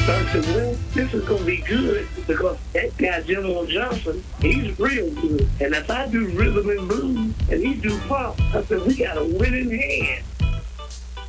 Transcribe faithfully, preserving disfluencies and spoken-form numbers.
So I said, well, this is going to be good because that guy, General Johnson, he's real good. And if I do rhythm and blues and he do pop, I said, we got a winning hand.